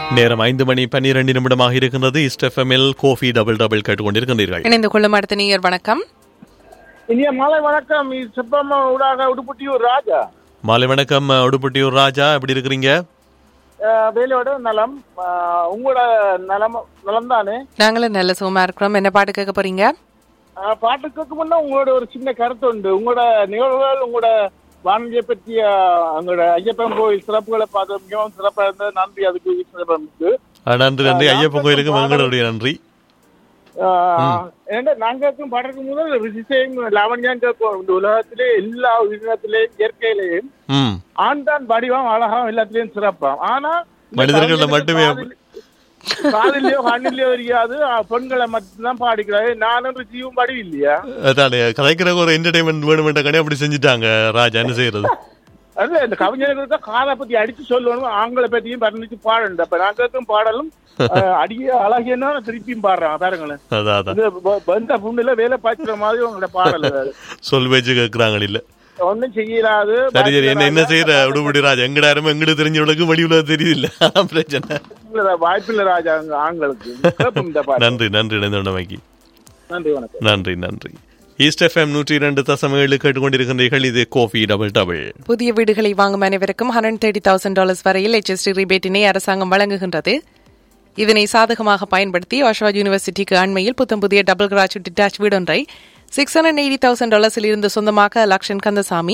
நேரம் 5:12 இருக்கின்றது. East எஃப்எம்எல் Kofi double double கேட்டுக்கொண்டிருக்கின்றீர்கள். இணைந்து கொள்ளும் அடுத்த நீர் வணக்கம். இனிய மாலை வணக்கம். செப்பம்மா ஊடாக உடுப்புட்டியூர் ராஜா. மாலை வணக்கம் உடுப்புட்டியூர் ராஜா, எப்படி இருக்கிறீங்க? வேலையோட நலம். உங்களோட நலம் தானே? நாங்களும் நல்ல சுகமா இருக்கிறோம். என்ன பாட்டு கேட்க போறீங்க? பாட்டு கேட்க முன்னா உங்களோட ஒரு சின்ன கருத்து உண்டு. உங்களோட நிகழ்வுகள், உங்களோட வானொலியை பற்றிய உங்களோட ஐயப்பன் கோயில் சிறப்புகளை பார்த்து மிகவும் சிறப்பாக இருந்தது. நன்றி. அதுக்கு சிறப்பு நன்றி நன்றி. ஐயப்பன் கோயிலுக்கு எங்களுடைய நன்றி. நாங்களுக்கும் பாடுறதுக்கு முதல் ரிஷிசையும் லாவண்யம் கேட்போம். இந்த உலகத்திலே எல்லா உயிரினத்திலேயும் இயற்கையிலேயும் ஆண் தான் வடிவம் அழகாவும் எல்லாத்திலேயும் சிறப்பாம். ஆனா மனிதர்கள மட்டுமே காதிலையோ கண்ணிலையோ தெரியாது, பெண்களை மட்டும்தான் பாடிக்கிறாரு. நானும் ரிஷியும் படி இல்லையா? அதானே கதைக்கிற ஒரு என்டர்டைன்மெண்ட் வேணுமென்ற கடை அப்படி செஞ்சுட்டாங்க ராஜா. என்ன செய்யறது? அதுல இந்த கவிஞர்களுக்கு காதை பத்தி அடிச்சு சொல்லணும், ஆண்களை பத்தியும் பறந்துச்சு பாடணும். அப்ப நான் கேட்கும் பாடலும் அடிய அழகியன்னா திருப்பியும் பாடுறான் பாருங்களேன். வந்த புண்ணுல வேலை பாய்ச்சுற மாதிரி உங்களோட பாடல் சொல் பேச்சு கேட்கறாங்க. இல்ல ஒன்னும் செய்யலாது. சரி சரி. என்ன செய்யற உடுபடி ராஜா? எங்கடாருமே எங்கிட்ட தெரிஞ்சவளுக்கு வடிவுல தெரியுது. பிரச்சனை வாய்ப்பில்லை ராஜா ஆண்களுக்கு. நன்றி நன்றி. இணைந்தமைக்கு நன்றி. வணக்கம். நன்றி நன்றி. ஈஸ்ட் எஃப்எம் 102.7 கேட்டுக்கொண்டிருக்கின்றீர்கள். இது கோஃபி டபுள் டபுள். புதிய வீடுகளை வாங்கும் அனைவருக்கும் $130,000 வரையில் HST ரிபேட்டினை அரசாங்கம் வழங்குகின்றது. இதனை சாதகமாக பயன்படுத்தி ஓஷா யூனிவர்சிட்டிக்கு அண்மையில் புத்தம் புதிய டபுள் கராஜ் டிட்டாச் வீடொன்றை $680,000 இருந்து சொந்தமாக்க லக்ஷன் கந்தசாமி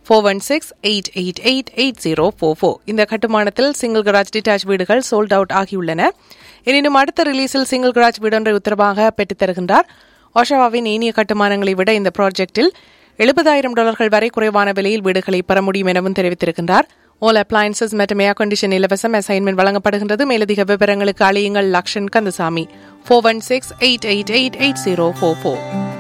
416-888-8044. இந்த கட்டுமானத்தில் சிங்கிள் கராஜ் டிட்டாச் வீடுகள் சோல்ட் அவுட் ஆகியுள்ளன. எனினும் அடுத்த ரிலீஸில் சிங்கிள் கராஜ் வீடொன்றை உத்தரவாக பெற்றுத் தருகின்றார். ஓஷாவின் ஏனைய கட்டுமானங்களை விட இந்த ப்ராஜெக்டில் $70,000 வரை குறைவான விலையில் வீடுகளை பெற முடியும் எனவும் தெரிவித்திருக்கின்றார். All appliances மற்றும் ஏர் கண்டிஷன் இலவசம். அசைன்மெண்ட் வழங்கப்படுகின்றது. மேலதிக விவரங்களுக்கு அழையுங்கள் லக்ஷன் கந்தசாமி 416-888-8044.